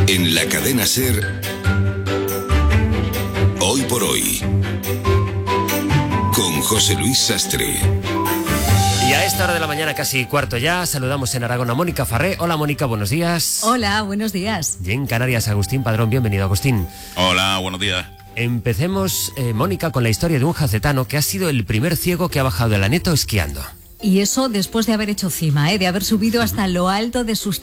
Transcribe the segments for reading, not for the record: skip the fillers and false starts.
En la cadena SER, Hoy por Hoy, con José Luis Sastre. Y a esta hora de la mañana, casi cuarto ya, saludamos en Aragón a Mónica Farré. Hola Mónica, buenos días. Hola, buenos días. Y en Canarias, Agustín Padrón, bienvenido Agustín. Hola, buenos días. Empecemos, mónica, con la historia de un jacetano que ha sido el primer ciego que ha bajado el Aneto esquiando. Y eso después de haber hecho cima, de haber subido hasta lo alto de sus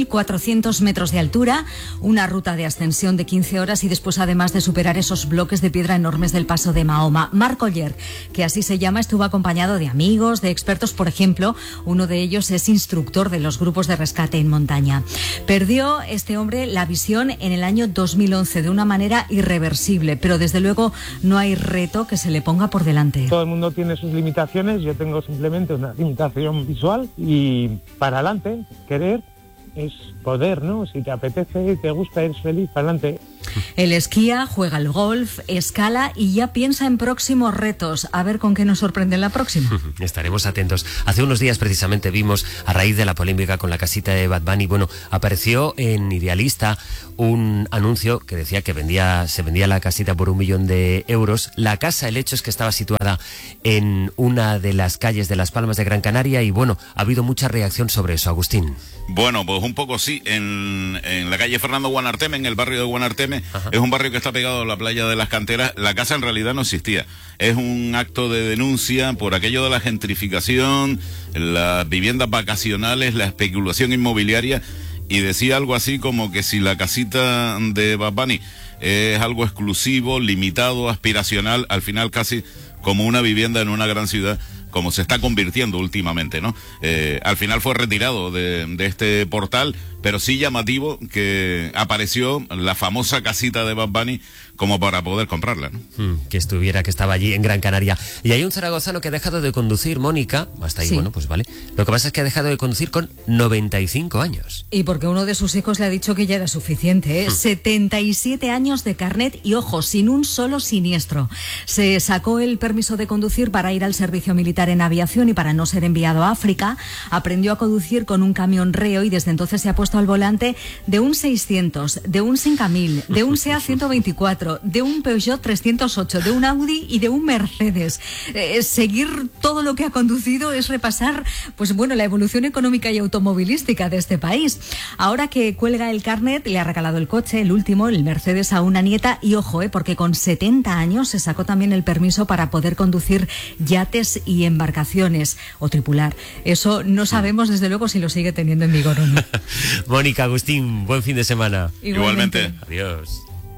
3.400 metros de altura, una ruta de ascensión de 15 horas y después además de superar esos bloques de piedra enormes del paso de Mahoma. Marc Oller, que así se llama, estuvo acompañado de amigos, de expertos, por ejemplo, uno de ellos es instructor de los grupos de rescate en montaña. Perdió este hombre la visión en el año 2011 de una manera irreversible, pero desde luego no hay reto que se le ponga por delante. Todo el mundo tiene sus limitaciones, yo tengo simplemente una limitación visual y para adelante, querer es poder, ¿no? Si te apetece y te gusta, eres feliz, para adelante. Él esquía, juega al golf, escala y ya piensa en próximos retos. A ver con qué nos sorprende en la próxima. Estaremos atentos. Hace unos días precisamente vimos, a raíz de la polémica con la casita de Bad Bunny, apareció en Idealista un anuncio que decía que se vendía la casita por 1 millón de euros. La casa, el hecho es que estaba situada en una de las calles de Las Palmas de Gran Canaria y ha habido mucha reacción sobre eso, Agustín. Bueno, pues un poco sí, en la calle Fernando Guanarteme, en el barrio de Guanarteme. Ajá. Es un barrio que está pegado a la playa de las Canteras. La casa en realidad no existía. Es un acto de denuncia por aquello de la gentrificación, las viviendas vacacionales, la especulación inmobiliaria, y decía algo así como que si la casita de Bad Bunny es algo exclusivo, limitado, aspiracional, al final casi como una vivienda en una gran ciudad, como se está convirtiendo últimamente, ¿no? Al final fue retirado de este portal, pero sí llamativo que apareció la famosa casita de Bad Bunny como para poder comprarla, ¿no? Que estaba allí en Gran Canaria. Y hay un zaragozano que ha dejado de conducir, Mónica, hasta ahí, sí. Pues vale. Lo que pasa es que ha dejado de conducir con 95 años. Y porque uno de sus hijos le ha dicho que ya era suficiente, 77 años de carnet y, ojo, sin un solo siniestro. Se sacó el permiso de conducir para ir al servicio militar en aviación y para no ser enviado a África. Aprendió a conducir con un camión reo y desde entonces se ha puesto al volante de un 600, de un 5000, de un SEA 124, de un Peugeot 308, de un Audi y de un Mercedes. Seguir todo lo que ha conducido es repasar, la evolución económica y automovilística de este país. Ahora que cuelga el carnet, le ha regalado el coche, el último, el Mercedes, a una nieta y ojo, porque con 70 años se sacó también el permiso para poder conducir yates y embarcaciones o tripular. Eso no sabemos desde luego si lo sigue teniendo en vigor o no. Mónica, Agustín, buen fin de semana. Igualmente. Adiós.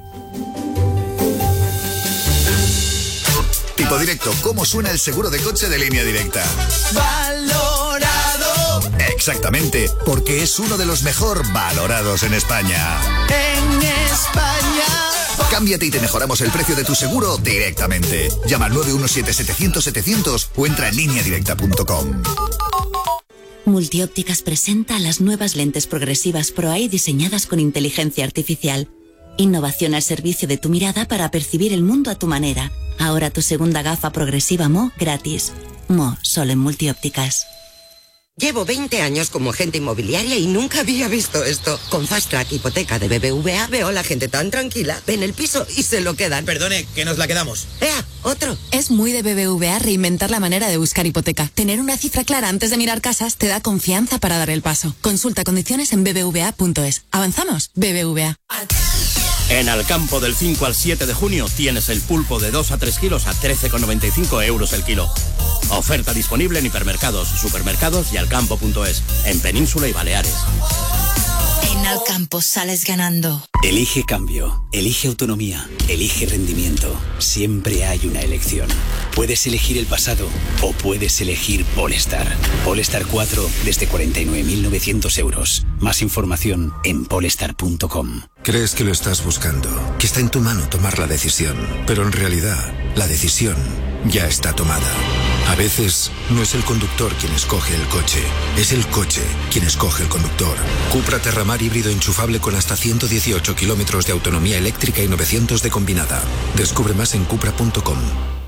Tipo Directo, ¿cómo suena el seguro de coche de Línea Directa? ¡Valorado! Exactamente, porque es uno de los mejor valorados en España. ¡En España! Cámbiate y te mejoramos el precio de tu seguro directamente. Llama al 917-700-700 o entra en lineadirecta.com. Multiópticas presenta las nuevas lentes progresivas ProEye diseñadas con inteligencia artificial. Innovación al servicio de tu mirada para percibir el mundo a tu manera. Ahora tu segunda gafa progresiva Mo gratis. Mo, solo en Multiópticas. Llevo 20 años como agente inmobiliaria y nunca había visto esto. Con Fast Track Hipoteca de BBVA veo a la gente tan tranquila. Ven el piso y se lo quedan. Perdone, que nos la quedamos. ¡Ea! ¡Otro! Es muy de BBVA reinventar la manera de buscar hipoteca. Tener una cifra clara antes de mirar casas te da confianza para dar el paso. Consulta condiciones en bbva.es. ¿Avanzamos? BBVA. En Alcampo del 5 al 7 de junio tienes el pulpo de 2 a 3 kilos a 13,95 euros el kilo. Oferta disponible en hipermercados, supermercados y alcampo.es, en Península y Baleares. En Alcampo sales ganando. Elige cambio, elige autonomía, elige rendimiento. Siempre hay una elección. Puedes elegir el pasado o puedes elegir Polestar. Polestar 4 desde 49.900 euros. Más información en polestar.com. Crees que lo estás buscando, que está en tu mano tomar la decisión, pero en realidad la decisión ya está tomada. A veces no es el conductor quien escoge el coche, es el coche quien escoge el conductor. Cupra Terramar híbrido enchufable con hasta 118 kilómetros de autonomía eléctrica y 900 de combinada. Descubre más en cupra.com.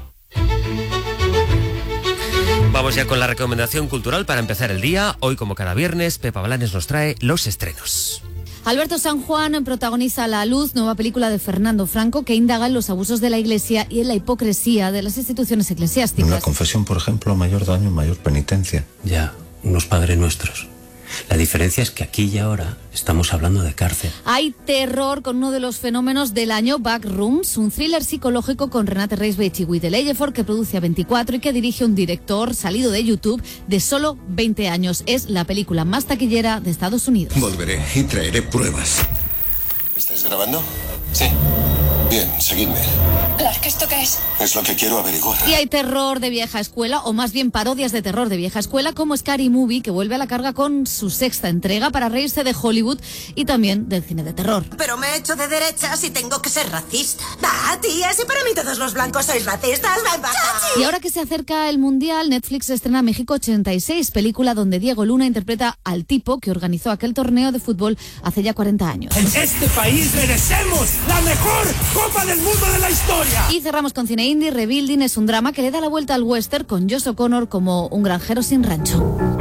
Vamos ya con la recomendación cultural para empezar el día. Hoy, como cada viernes, Pepa Blanes nos trae los estrenos. Alberto San Juan protagoniza La Luz, nueva película de Fernando Franco que indaga en los abusos de la Iglesia y en la hipocresía de las instituciones eclesiásticas. Una confesión, por ejemplo, mayor daño, mayor penitencia. Ya, unos Padres Nuestros. La diferencia es que aquí y ahora estamos hablando de cárcel. Hay terror con uno de los fenómenos del año, Backrooms, un thriller psicológico con Renate Reisbach y Guy Leyeford que produce A24 y que dirige un director salido de YouTube de solo 20 años. Es la película más taquillera de Estados Unidos. Volveré y traeré pruebas. ¿Estáis grabando? Sí. Bien, seguidme. Clark, ¿esto qué es? Es lo que quiero averiguar. Y hay terror de vieja escuela, o más bien parodias de terror de vieja escuela, como Scary Movie, que vuelve a la carga con su 6ª entrega para reírse de Hollywood y también del cine de terror. Pero me he hecho de derechas y tengo que ser racista. Va, tía, si para mí todos los blancos sois racistas, ven para acá. Y ahora que se acerca el Mundial, Netflix estrena México 86, película donde Diego Luna interpreta al tipo que organizó aquel torneo de fútbol hace ya 40 años. En este país merecemos la mejor Copa del Mundo de la historia. Y cerramos con cine indie. Rebuilding es un drama que le da la vuelta al western con Josh O'Connor como un granjero sin rancho.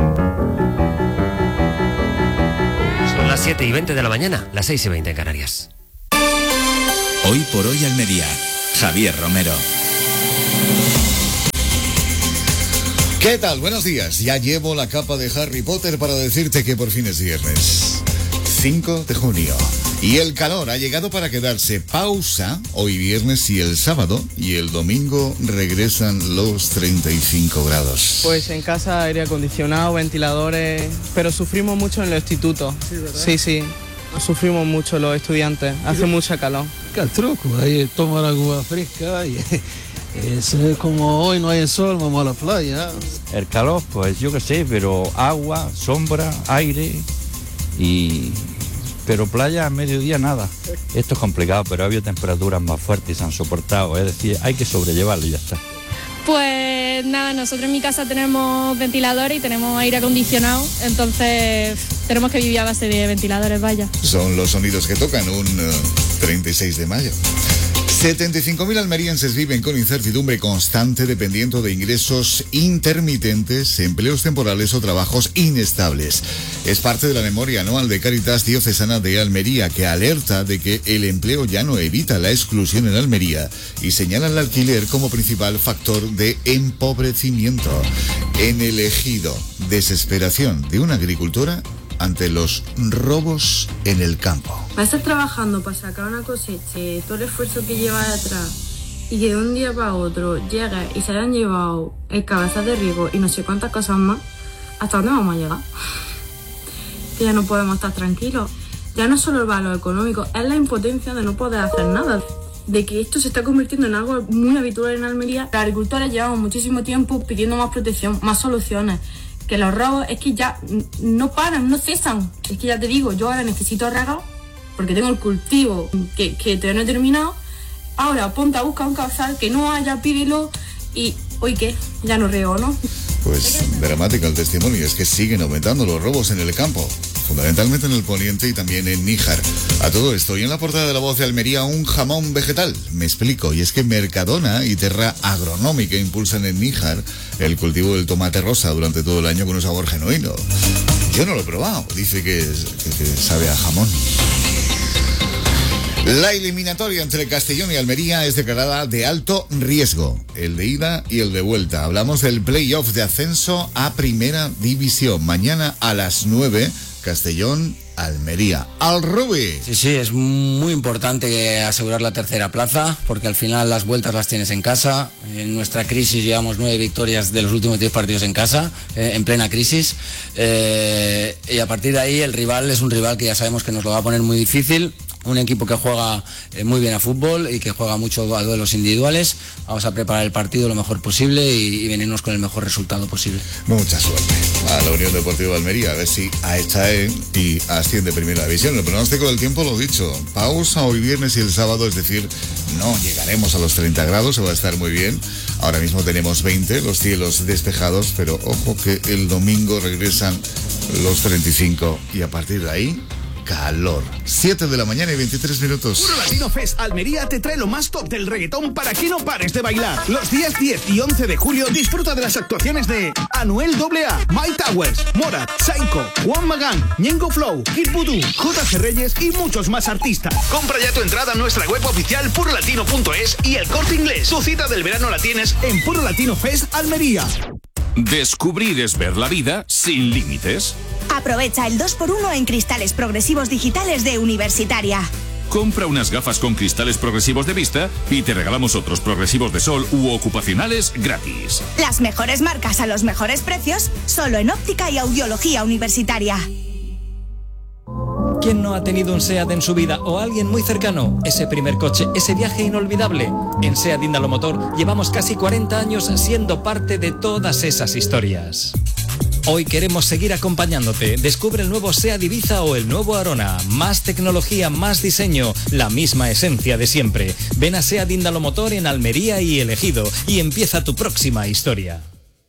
Son las 7:20 de la mañana, las 6:20 en Canarias. Hoy por hoy Almería. Javier Romero. ¿Qué tal? Buenos días. Ya llevo la capa de Harry Potter para decirte que por fin es viernes. 5 de junio. Y el calor ha llegado para quedarse. Pausa hoy viernes y el sábado, y el domingo regresan los 35 grados. Pues en casa aire acondicionado, ventiladores, pero sufrimos mucho en los institutos. Sí, ¿verdad? Sí. Sufrimos mucho los estudiantes, hace mucha calor. El truco, ahí tomar agua fresca y eso es como hoy no hay el sol, vamos a la playa. El calor, pues yo qué sé, pero agua, sombra, aire pero playa a mediodía nada. Esto es complicado, pero ha habido temperaturas más fuertes y se han soportado, es decir, hay que sobrellevarlo y ya está. Pues nada, nosotros en mi casa tenemos ventiladores y tenemos aire acondicionado, entonces tenemos que vivir a base de ventiladores, vaya. Son los sonidos que tocan un 36 de mayo. 75.000 almerienses viven con incertidumbre constante dependiendo de ingresos intermitentes, empleos temporales o trabajos inestables. Es parte de la memoria anual de Cáritas Diocesana de Almería, que alerta de que el empleo ya no evita la exclusión en Almería y señala el alquiler como principal factor de empobrecimiento. En el Ejido, desesperación de una agricultora ante los robos en el campo. Va a estar trabajando para sacar una cosecha, todo el esfuerzo que lleva detrás, y que de un día para otro llegue y se hayan llevado el cabeza de riego y no sé cuántas cosas más. ¿Hasta dónde vamos a llegar? Que ya no podemos estar tranquilos. Ya no es solo el valor económico, es la impotencia de no poder hacer nada, de que esto se está convirtiendo en algo muy habitual en Almería. Los agricultores llevamos muchísimo tiempo pidiendo más protección, más soluciones. Que los robos es que ya no paran, no cesan. Es que ya te digo, yo ahora necesito regar porque tengo el cultivo que todavía no he terminado. Ahora ponte a buscar un cabezal que no haya, pídelo y hoy qué, ya no riego, ¿no? Pues dramático el testimonio, es que siguen aumentando los robos en el campo, fundamentalmente en el poniente y también en Níjar. A todo esto, y en la portada de La Voz de Almería, un jamón vegetal. Me explico, y es que Mercadona y Terra Agronómica impulsan en Níjar el cultivo del tomate rosa durante todo el año con un sabor genuino. Yo no lo he probado, dice que sabe a jamón. La eliminatoria entre Castellón y Almería es declarada de alto riesgo, el de ida y el de vuelta. Hablamos del playoff de ascenso a Primera División. Mañana a las 9, Castellón-Almería. ¡Al Rubi! Sí, es muy importante asegurar la tercera plaza, porque al final las vueltas las tienes en casa. En nuestra crisis llevamos 9 victorias de los últimos 10 partidos en casa, en plena crisis. Y a partir de ahí el rival es un rival que ya sabemos que nos lo va a poner muy difícil. Un equipo que juega muy bien a fútbol y que juega mucho a duelos individuales. Vamos a preparar el partido lo mejor posible y venirnos con el mejor resultado posible. Mucha suerte a la Unión Deportiva de Almería, a ver si achae y asciende Primera División. El pronóstico del tiempo, lo dicho, pausa hoy viernes y el sábado, es decir, no llegaremos a los 30 grados, se va a estar muy bien. Ahora mismo tenemos 20, los cielos despejados, pero ojo que el domingo regresan los 35 y a partir de ahí calor. 7 de la mañana y 23 minutos. Puro Latino Fest Almería te trae lo más top del reggaetón para que no pares de bailar. Los días 10 y 11 de julio disfruta de las actuaciones de Anuel AA, Mike Towers, Morat, Psycho, Juan Magán, Ñengo Flow, Kid Voodoo, JG Reyes y muchos más artistas. Compra ya tu entrada en nuestra web oficial purolatino.es y El Corte Inglés. Tu cita del verano la tienes en Puro Latino Fest Almería. Descubrir es ver la vida sin límites. Aprovecha el 2x1 en cristales progresivos digitales de Universitaria. Compra unas gafas con cristales progresivos de vista y te regalamos otros progresivos de sol u ocupacionales gratis. Las mejores marcas a los mejores precios, solo en óptica y audiología Universitaria. ¿Quién no ha tenido un SEAT en su vida o alguien muy cercano? Ese primer coche, ese viaje inolvidable. En SEAT Indalomotor llevamos casi 40 años siendo parte de todas esas historias. Hoy queremos seguir acompañándote. Descubre el nuevo SEAT Ibiza o el nuevo Arona. Más tecnología, más diseño, la misma esencia de siempre. Ven a SEAT Indalomotor en Almería y El Ejido y empieza tu próxima historia.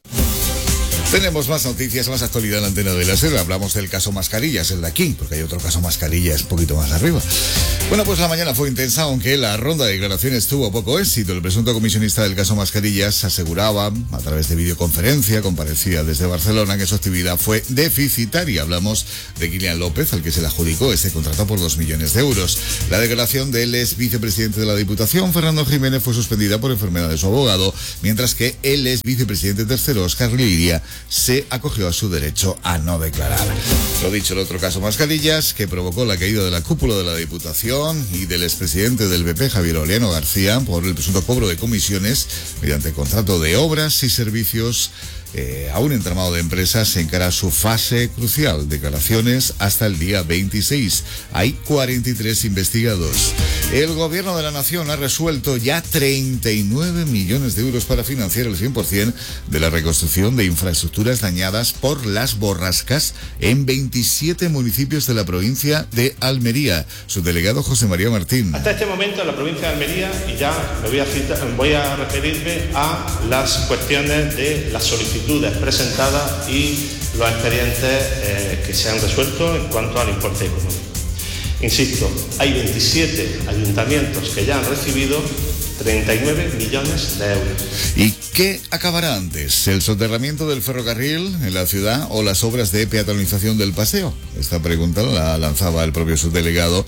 Tenemos más noticias, más actualidad en la antena de la SER. Hablamos del caso Mascarillas, el de aquí, porque hay otro caso Mascarillas un poquito más arriba. Bueno, pues la mañana fue intensa, aunque la ronda de declaraciones tuvo poco éxito. El presunto comisionista del caso Mascarillas aseguraba, a través de videoconferencia, comparecía desde Barcelona, que su actividad fue deficitaria. Hablamos de Kilian López, al que se le adjudicó este contrato por 2 millones de euros. La declaración del ex vicepresidente de la Diputación, Fernando Jiménez, fue suspendida por enfermedad de su abogado, mientras que el ex vicepresidente tercero, Óscar Liria, se acogió a su derecho a no declarar. Lo dicho, el otro caso Mascarillas, que provocó la caída de la cúpula de la Diputación y del expresidente del BP, Javier Oleano García, por el presunto cobro de comisiones mediante contrato de obras y servicios a un entramado de empresas, se encara su fase crucial. Declaraciones hasta el día 26. Hay 43 investigados. El gobierno de la nación ha resuelto ya 39 millones de euros para financiar el 100% de la reconstrucción de infraestructuras dañadas por las borrascas en 27 municipios de la provincia de Almería. Su delegado José María Martín. Hasta este momento en la provincia de Almería, y ya voy a referirme a las cuestiones de las solicitudes presentadas y los expedientes que se han resuelto en cuanto al importe económico. Insisto, hay 27 ayuntamientos que ya han recibido 39 millones de euros. ¿Y qué acabará antes? ¿El soterramiento del ferrocarril en la ciudad o las obras de peatonalización del paseo? Esta pregunta la lanzaba el propio subdelegado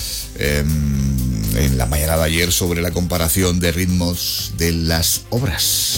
en la mañana de ayer sobre la comparación de ritmos de las obras.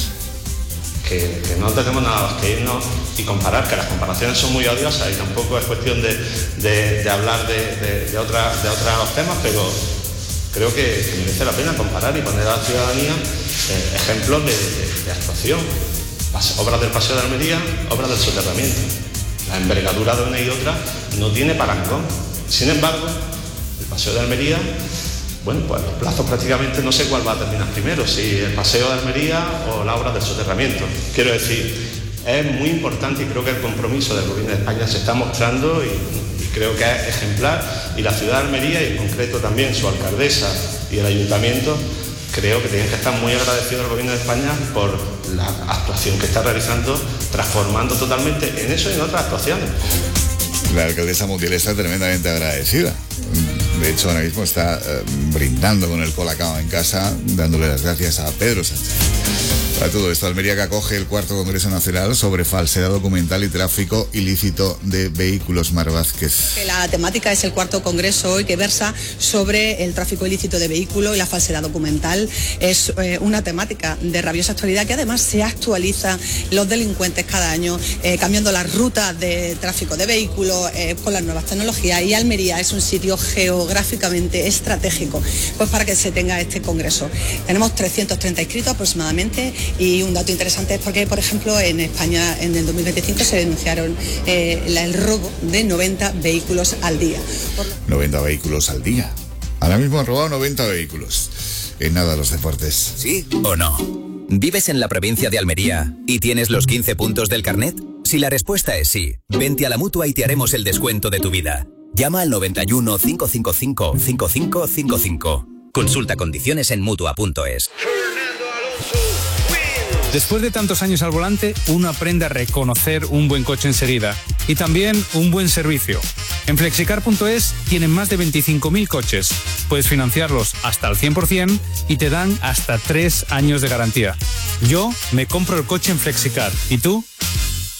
Que no tenemos nada más que irnos y comparar, que las comparaciones son muy odiosas y tampoco es cuestión de hablar de otros temas, pero creo que merece la pena comparar y poner a la ciudadanía ejemplos de actuación. Las obras del Paseo de Almería, obras del soterramiento. La envergadura de una y otra no tiene parangón. Sin embargo, el Paseo de Almería, bueno, pues los plazos prácticamente no sé cuál va a terminar primero, si el Paseo de Almería o la obra del soterramiento. Quiero decir, es muy importante y creo que el compromiso del Gobierno de España se está mostrando y creo que es ejemplar. Y la ciudad de Almería, y en concreto también su alcaldesa y el ayuntamiento, creo que tienen que estar muy agradecidos al Gobierno de España por la actuación que está realizando, transformando totalmente en eso y en otras actuaciones. La alcaldesa Mundial está tremendamente agradecida. De hecho, ahora mismo está brindando con el colacao en casa, dándole las gracias a Pedro Sánchez. Para todo esto, Almería, que acoge el 4º Congreso Nacional sobre falsedad documental y tráfico ilícito de vehículos. Mar Vázquez. La temática es el 4º Congreso hoy, que versa sobre el tráfico ilícito de vehículos y la falsedad documental. Es una temática de rabiosa actualidad que además se actualiza los delincuentes cada año, cambiando las rutas de tráfico de vehículos con las nuevas tecnologías, y Almería es un sitio geográficamente estratégico pues para que se tenga este congreso. Tenemos 330 inscritos aproximadamente. Y un dato interesante es porque, por ejemplo, en España en el 2025 se denunciaron el robo de 90 vehículos al día. 90 vehículos al día. Ahora mismo han robado 90 vehículos. En nada los deportes. ¿Sí o no? ¿Vives en la provincia de Almería y tienes los 15 puntos del carnet? Si la respuesta es sí, vente a la Mutua y te haremos el descuento de tu vida. Llama al 91 555 5555. Consulta condiciones en Mutua.es. Después de tantos años al volante, uno aprende a reconocer un buen coche enseguida y también un buen servicio. En flexicar.es tienen más de 25.000 coches. Puedes financiarlos hasta al 100% y te dan hasta 3 años de garantía. Yo me compro el coche en Flexicar. ¿Y tú?